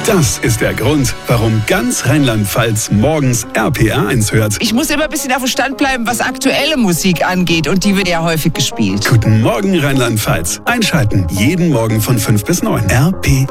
Das ist der Grund, warum ganz Rheinland-Pfalz morgens RPR1 hört. Ich muss immer ein bisschen auf dem Stand bleiben, was aktuelle Musik angeht. Und die wird ja häufig gespielt. Guten Morgen Rheinland-Pfalz. Einschalten jeden Morgen von 5 bis 9. RPR1.